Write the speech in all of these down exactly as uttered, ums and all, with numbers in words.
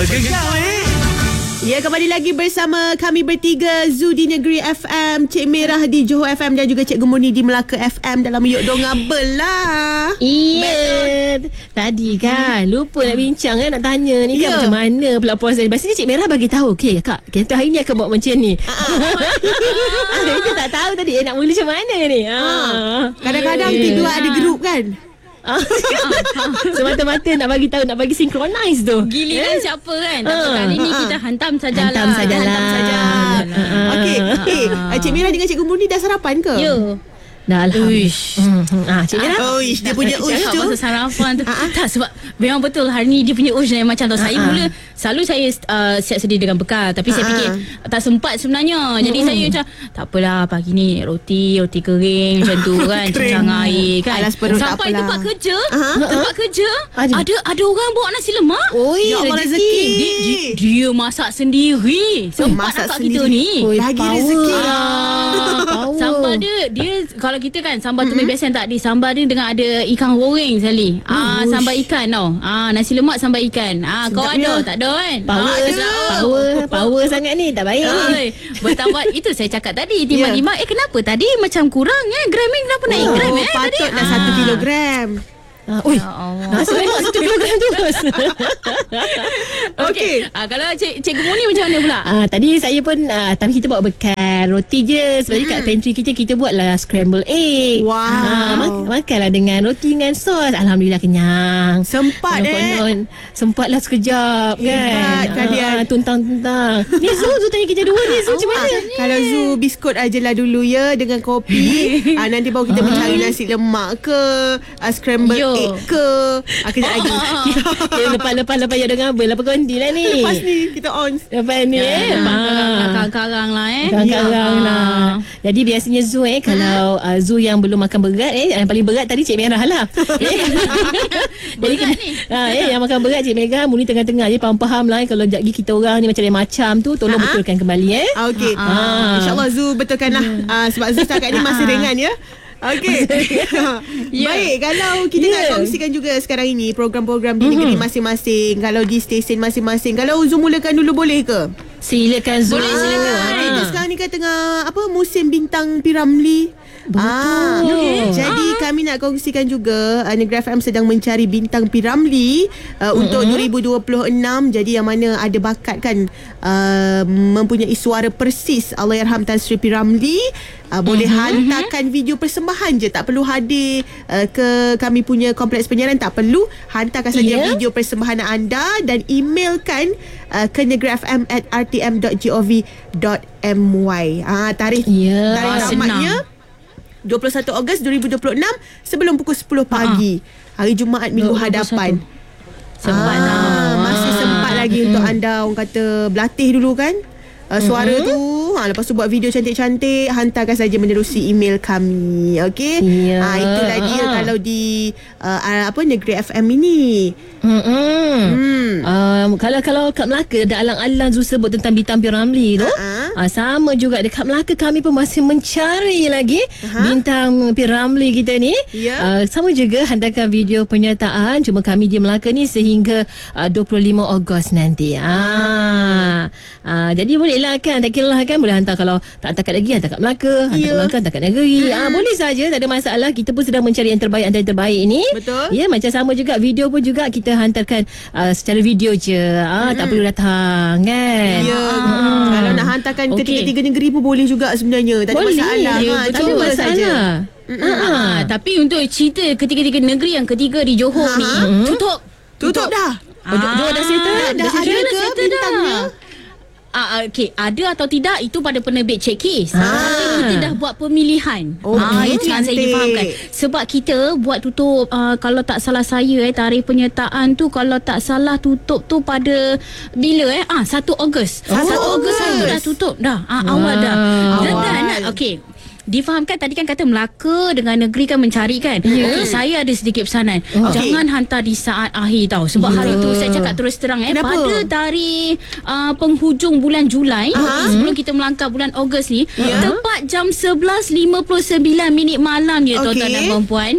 Gegar eh. Ya, kembali lagi bersama kami bertiga, Zu di Negeri F M, Cik Merah di Johor F M dan juga Cikgu Murni di Melaka F M dalam Yuk Dongah Belah. Iya. Tadi kan lupa nak bincang kan, nak tanya ni kan Ya. macam mana pula puasa. Biasanya Cik Merah bagi tahu, okey kak, kita hari ni akan buat macam ni. Ah, kita tak tahu tadi eh, nak mula macam mana ni. Ah. Kadang-kadang Ya. tidur ada grup kan. Ah. Semata-mata nak bagi tahu, nak bagi synchronize tu. Giliran siapa kan? Tak apa, Ah. kali ni kita hantam sajalah. Hantam sajalah. Hantam saja. Ah. Okey, eh, Cik Merah dengan Cikgu Murni dah sarapan ke? Ya. Dah alhamdulillah. Uish. Hmm, hmm. Ah, Cik Merah. Oh, ish, dia punya ush Cakap tu. pasal sarapan tu. Tak, sebab memang betul hari ni dia punya ush lain macam tu. Saya Ah, ah. mula selalu saya uh, siap sedia dengan bekal, tapi saya Ah, fikir ah. tak sempat sebenarnya. Jadi saya macam tak apalah, pagi ni roti, roti kering macam tu kan, Kering. cincang air kan. Alas perut tak Sampai apalah. tempat kerja, Ah, tempat kerja Ada. ada ada orang bawa nasi lemak. Oi, Ya Allah, rezeki. rezeki. Dia, dia, dia masak sendiri. Sempat masak akak sendiri. kita ni. Oi, Lagi power. rezeki. Ah, power. Sambal dia dia kalau kita kan sambal mm-hmm. tumis biasa tak ada, sambal dia dengan ada ikan goreng sekali. Ah, Ush. sambal ikan tau. Ah, nasi lemak sambal ikan. Ah, kau Sedapnya. ada tak ada kan? Power, Ah, ada. power, power sangat ni, tak baik ni. Oi, bertambah itu saya cakap tadi timbang-timbang eh kenapa tadi macam kurang eh gram ni kenapa naik Oh, gram eh tadi? patut dah satu kilogram. Ah, ui, Ya Allah. nasi lemak satu kilogram terus. Okey. Ah, kalau cik Cikgu Murni macam mana pula? Ah, tadi saya pun ah, tapi kita bawa bekal roti je. Sebenarnya kat pantry kita kita buatlah scramble egg. Wow. Ah, mak- makanlah dengan roti dengan sos. Alhamdulillah kenyang. Sempat eh. Konon-konon sempatlah sekejap Hebat kan. kalian. Ah, tuntang-tuntang. Ni Zu, Zu tanya kita dua ni Zu macam mana? Kalau Zu biskut ajalah dulu ya dengan kopi. ah, nanti baru kita mencari nasi lemak ke, ah, scramble Yo. egg ke. Ah, kejap lagi. Kita lepas-lepas lepas ya dengan apa? Lepas konti lah ni. Lepas ni kita on. Lepas ni eh. Ah. Karang-karang lah eh. Karang-karang Ya. lah. Jadi biasanya Zu eh kalau uh, Zu yang belum makan berat eh, yang paling berat tadi Cik Merah lah. Eh. Jadi Berat ni. ha, eh yang makan berat Cik Merah, Murni tengah-tengah je faham-faham lah eh, kalau jap lagi kita orang ni macam macam tu tolong Ha-ha. betulkan kembali eh. Ah, Okey. Ah. InsyaAllah Zu betulkanlah. Ah, sebab Zu setakat ni masih ringan ya. Okey. Ya. Baik, kalau kita Ya. nak kongsikan juga sekarang ini program-program di negeri masing-masing, kalau di stesen masing-masing. Kalau Zu mulakan dulu boleh ke? Silakan Zu. Boleh, silakan. Ah, kita sekarang ni kan tengah apa musim bintang Piramli. Betul. Ah, Okay. jadi kami nak kongsikan juga uh, Negeri F M sedang mencari bintang Piramli uh, untuk dua ribu dua puluh enam. Jadi yang mana ada bakat kan uh, mempunyai suara persis Allahyarham Tan Sri Piramli. Uh, boleh Mm-hmm. hantarkan video persembahan je, tak perlu hadir uh, ke kami punya kompleks penyiaran, tak perlu, hantarkan saja Ya. video persembahan anda dan emailkan uh, ke negeri f m at r t m dot gov dot m y. Ah, tarikh Ya. tarikh Ah, tamatnya dua puluh satu Ogos dua ribu dua puluh enam sebelum pukul sepuluh pagi. Hari Jumaat minggu dua puluh satu. hadapan. Sempat ah, lah. Masih sempat lagi untuk anda, orang kata, berlatih dulu kan uh, suara tu. Ha, lepas tu buat video cantik-cantik, hantarkan saja menerusi email kami. Okey. Ya. Ah, itulah dia Ah. kalau di uh, apa Negeri F M ini. Hmm. Hmm. Um, kalau kalau kat Melaka ada alang-alang Zu sebut tentang bintang Piramli tu. Ha-ha. Uh, sama juga dekat Melaka kami pun masih mencari lagi Aha. bintang Piramli kita ni. Ya. Uh, sama juga hantarkan video penyertaan cuma kami di Melaka ni sehingga uh, dua puluh lima Ogos nanti. Ah. Uh, jadi bolehlah kan, tak kira lah kan, boleh hantar kalau tak hantar kat negeri, hantar kat Melaka, hantar Ya. kat Melaka, hantar kat negeri. Ah, boleh saja, tak ada masalah. Kita pun sedang mencari yang terbaik antara yang terbaik ni. Betul. Ya, macam sama juga video pun juga kita hantarkan uh, secara video je. Ah, tak perlu datang kan. Ya. Ah. Kalau nak hantarkan ke Okey. tiga-tiga negeri pun boleh juga sebenarnya. Tak ada Boleh. masalah. Ya, Ha, tak ada cuba masalah. saja. Ah, tapi untuk cerita ketiga-tiga negeri yang ketiga di Johor Ha, ni ha. tutup. Tutup dah. Oh, dah- dah- dah settle? Dah, dah Dah ada Dah ke settle bintangnya? dah. Ah, okey, ada atau tidak itu pada penerbit checklist. Ah. Tapi kita dah buat pemilihan. Okey, ah, itu yang saya cantik. difahamkan. Sebab kita buat tutup uh, kalau tak salah saya eh tarikh penyertaan tu kalau tak salah tutup tu pada bila eh ah satu Ogos. Oh, satu Ogos Ogos. tu dah tutup dah. Ah, Wow. awal dah. Dan, Awal. dan okey. Difahamkan tadi kan kata Melaka dengan negeri kan mencari kan. Ya. Okey, saya ada sedikit pesanan. Okey. Jangan hantar di saat akhir tau. Sebab Ya. hari tu saya cakap terus terang eh Kenapa? pada tarikh uh, penghujung bulan Julai, Aha. sebelum kita melangkah bulan Ogos ni, Ya. tepat jam sebelas lima puluh sembilan minit malam je Okey. tuan-tuan dan puan-puan,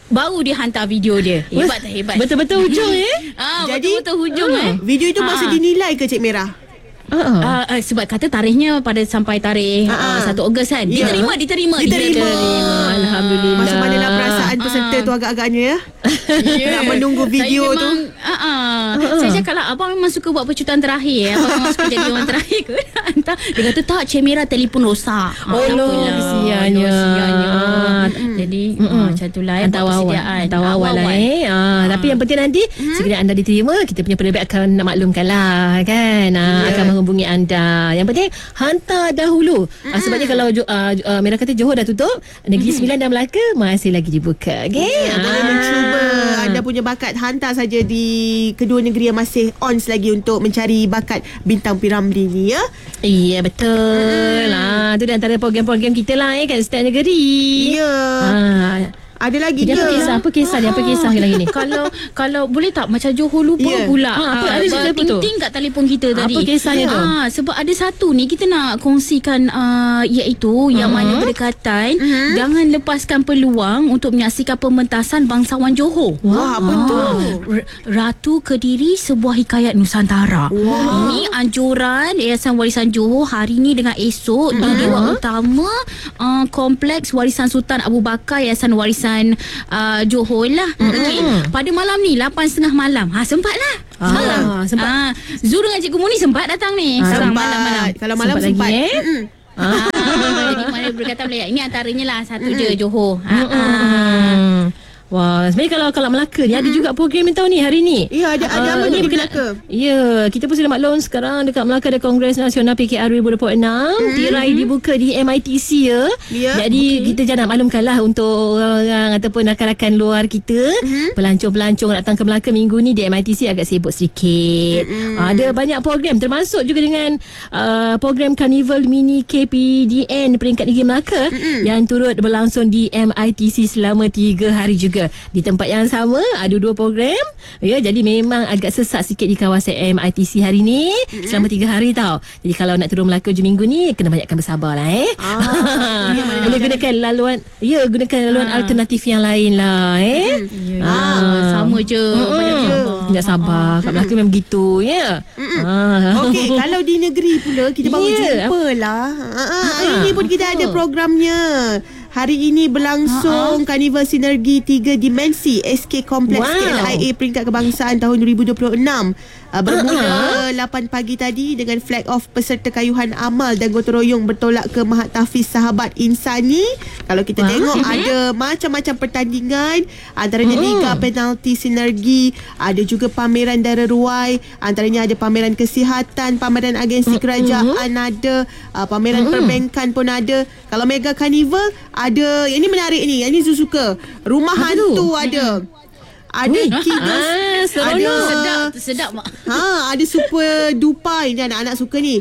baru dia hantar video dia. Hebat tak hebat? Betul-betul hujung eh. Ah, Jadi, betul-betul hujung ah. eh. Video itu masa Ah. dinilai ke Cik Merah? Uh-uh. Uh, uh, sebab kata tarikhnya pada sampai tarikh uh, Ah. satu Ogos kan. Ya. Diterima, diterima. Diterima. Alhamdulillah. Macam manalah perasaan peserta Ah. tu agak-agaknya ya? Yeah. Nak menunggu video saya tu. memang, uh, uh, uh-uh. Saya cakap lah, abang memang suka buat percutan terakhir. Abang memang suka jadi orang terakhir ke? Hantar. Dia kata tak, Cik Merah telefon rosak. Oh, Apalah. kesiannya. Kesiannya. Ah. Jadi Mm-mm. uh, macam tu lah. Hantar awal Hantar awal lah eh ah, Tapi yang penting nanti sekiranya anda diterima, kita punya penerbit akan nak maklumkan lah kan, ah, Yeah. akan menghubungi anda. Yang penting hantar dahulu. ah, Sebabnya kalau Jo- ah, ah, Merah kata Johor dah tutup, Negeri Sembilan dan Melaka masih lagi dibuka. Okay, Ya, boleh mencuba anda punya bakat, hantar saja di kedua negeri yang masih ons lagi untuk mencari bakat bintang P Ramlee ni ya. Iya betul lah. Itu di antara program-program kita lah eh, kat setiap negeri. Ya. ah. Ada lagi Jadi apa ke? kisah? Apa kisah dia? Apa kisah lagi ni? Kalau kalau boleh tak macam Johor lupa Ya. pula. Ha, apa? Ah, Ada cerita apa tu? ting-ting kat telefon kita Apa tadi. kisahnya tu? Ah, sebab ada satu ni kita nak kongsikan uh, iaitu yang mana berdekatan jangan lepaskan peluang untuk menyaksikan pementasan bangsawan Johor. Wah, apa tu? R- Ratu Kediri, sebuah hikayat Nusantara. Wah. Ini anjuran Yayasan Warisan Johor hari ni dengan esok di Dewan Utama uh, Kompleks Warisan Sultan Abu Bakar Yayasan Warisan uh, Johor lah. Okey. Pada malam ni lapan tiga puluh malam. Ha, sempat lah. Ah, Malam. sempat. Ah, Zul dengan Cikgu Muni sempat datang ni. Ah, Sekarang Sempat. malam-malam. Kalau malam Sempat sempat. lagi, eh? Mm-mm. Ah, jadi mana berkata boleh. Ini antaranya lah satu je Johor. Ha, ah. Hmm. Wah, sebenarnya kalau kalau Melaka ni ada juga program yang tahu ni hari ni. Ya, ada ada Ah, apa ni ni di berkena- Melaka? Ya, kita pun sudah maklum sekarang dekat Melaka ada Kongres Nasional P K R dua ribu dua puluh enam. Hmm. Tirai dibuka di M I T C ya. Ya, Jadi okay. kita jangan nak maklumkanlah untuk orang ataupun rakan-rakan luar kita. Hmm. Pelancong-pelancong datang ke Melaka minggu ni di M I T C agak sibuk sedikit. Hmm. Ah, ada banyak program termasuk juga dengan uh, program Carnival Mini K P D N peringkat negeri Melaka hmm. yang turut berlangsung di M I T C selama tiga hari juga. Di tempat yang sama ada dua program. Ya, jadi memang agak sesak sikit di kawasan M I T C hari ni mm-hmm. selama tiga hari tau. Jadi kalau nak turun Melaka hujung minggu ni kena banyakkan bersabar lah eh. Ah, boleh gunakan laluan, ya gunakan laluan Ah. alternatif yang lain lah eh. Ya, ah, sama je. Banyak Hmm. sabar. Banyak sabar. Kat Melaka memang begitu ya. Ah. Okey, kalau di negeri pula kita baru Ya. jumpa lah. Ha, hari ini pun kita ada programnya. Hari ini berlangsung Karnival Sinergi Tiga Dimensi S K Kompleks Wow. K L I A Peringkat Kebangsaan tahun dua ribu dua puluh enam. Uh, bermula lapan pagi tadi dengan flag off peserta kayuhan amal dan gotong royong bertolak ke Mahat Tahfiz Sahabat Insani. Kalau kita Wow. tengok ada macam-macam pertandingan, antaranya Mm-mm. Liga Penalti Sinergi, ada juga pameran dara ruai, antaranya ada pameran kesihatan, pameran agensi kerajaan ada, uh, pameran perbankan pun ada. Kalau Mega Carnival ada, yang ni menarik ni, yang ni Zul suka. Rumah Apa hantu tu? ada. Ada Kidos, Ah, seronok. ada Sedap, sedap mak. Ha, ada Super Dupai ni, anak-anak suka ni.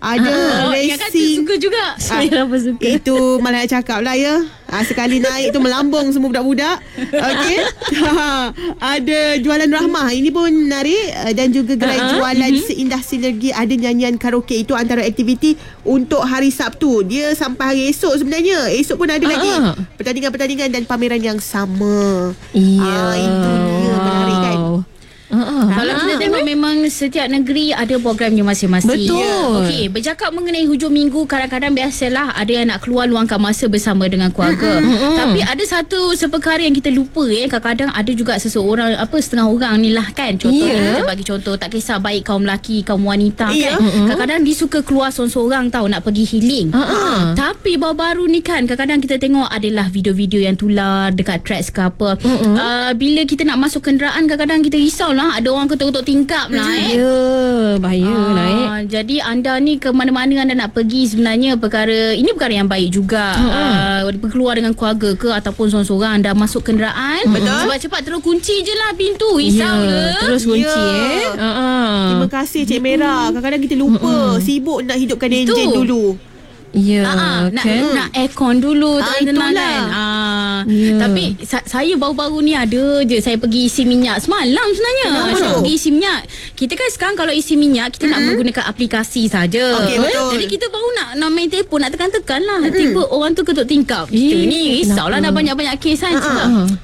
Ada Oh, yang kata racing. suka juga. Saya apa suka. Itu malah nak cakap lah ya. Ha, sekali naik tu melambung semua budak-budak. Okey. Ha, ada jualan rahmah. Ini pun menarik. Uh, Dan juga gerai Uh-huh. jualan seindah sinergi. Ada nyanyian karaoke. Itu antara aktiviti untuk hari Sabtu. Dia sampai hari esok sebenarnya. Esok pun ada lagi Uh-huh. pertandingan-pertandingan dan pameran yang sama. Iya. Ah, itu dia. Menarik kan? Uh-uh. Kalau kita tengok memang setiap negeri ada programnya masing-masing. Betul. Okey, bercakap mengenai hujung minggu, kadang-kadang biasalah ada yang nak keluar luangkan masa bersama dengan keluarga. Mm-mm. Tapi ada satu seperkara yang kita lupa eh. Kadang-kadang ada juga seseorang, apa setengah orang ni lah kan. Contohnya Yeah. kita bagi contoh, tak kisah baik kaum lelaki, kaum wanita Yeah. kan. Kadang-kadang dia suka keluar seorang-seorang tau nak pergi healing. Uh-uh. Tapi baru-baru ni kan kadang-kadang kita tengok adalah video-video yang tular dekat tracks ke apa. Uh, bila kita nak masuk kenderaan kadang-kadang kita risau lah ada orang ketuk-ketuk tingkap lah eh. Ya, bahaya lah eh. Ah, jadi anda ni ke mana-mana anda nak pergi sebenarnya perkara ini perkara yang baik juga. Uh, berkeluar dengan keluarga ke ataupun seorang-seorang anda masuk kenderaan. Betul. Sebab cepat terus kunci je lah pintu. Risau Ya, ke? terus kunci Ya. eh. Uh-uh. Terima kasih Cik Merah. Kadang-kadang kita lupa. Sibuk nak hidupkan Itu. enjin dulu. Ya, Ah, nak kan? nak aircon dulu Ah, tenang itulah. kan. Ah, Ya. tapi sa- saya baru-baru ni ada je saya pergi isi minyak semalam sebenarnya. Kenapa Saya tu? pergi isi minyak. Kita kan sekarang kalau isi minyak kita nak menggunakan aplikasi saja. Okey, betul. Jadi kita baru nak nak main telefon nak tekan-tekan lah. Tiba orang tu ketuk tingkap. Kita Eh, ni risaulah kenapa? dah banyak-banyak kes kan. Ah, Sebab ah.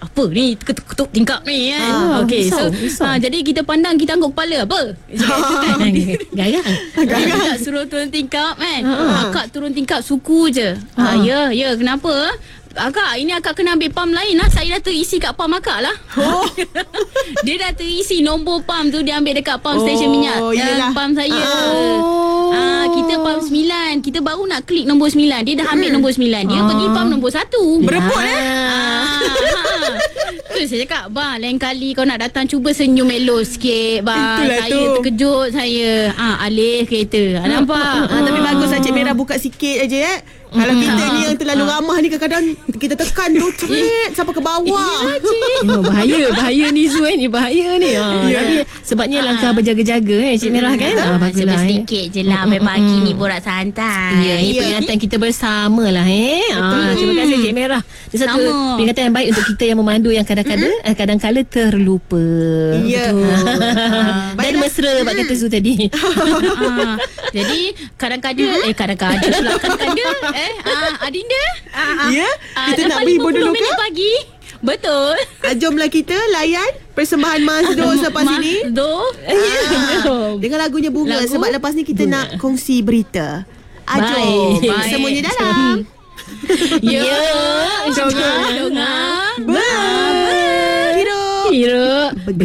apa ni ketuk-ketuk tingkap ni kan. Ah, Okey, so risau, risau. ah, jadi kita pandang, kita angguk kepala apa? Garang. Garang. Suruh turun tingkap kan. Akak turun tingkap suku je. Ah, ya, ya, kenapa? Akak, ini akak kena ambil pam lain lah. Saya dah terisi kat pam akak lah. Oh. Dia dah terisi nombor pam tu, dia ambil dekat pam stesen Oh, minyak. yelah. Yang pam saya. Oh. Ah, kita pam sembilan. Kita baru nak klik nombor sembilan. Dia dah ambil nombor sembilan. Dia Ah. pergi pam nombor satu. Berebut eh? Ah, ha. Tu saya cakap, bang, lain kali kau nak datang cuba senyum elok sikit, bang. Itulah Saya tu. terkejut saya. Ah, alih kereta. Ah, nampak? Ah, tapi bagus lah Cik Merah buka sikit aja eh. Kalau kita ni yang terlalu ramah ni, kadang-kadang kita tekan tu cerit sampai ke bawah. Oh, bahaya, bahaya ni Zu ni, bahaya ni. Ha, Ya. tapi sebabnya langkah berjaga-jaga eh Cik Merah kan. Ha, baguslah eh. Sedikit je lah. Pagi ni borak santai. Ya, ini peringatan kita bersama lah eh. Ha, terima kasih Cik Merah. Ini satu Sama. peringatan yang baik untuk kita yang memandu yang kadang-kadang eh, kadang-kala terlupa. Ya. Dan Baiklah. mesra bab kata Zu tadi. Ah, jadi kadang-kadang eh kadang-kadang pula kadang-kadang eh ah, Adinda ah, ah, Ya, ah, kita nak lepas beri lima bodoh puluh dulu ke? minit pagi. Betul. Ah, jomlah kita layan persembahan Mazdo selepas ini. Mazdo. Ah, dengan lagunya Bunga. Lagu? Sebab lepas ni kita nak kongsi berita. Ah, Baik. jom. Baik. Semuanya dalam. Ya. Ya. Dengar, dengar.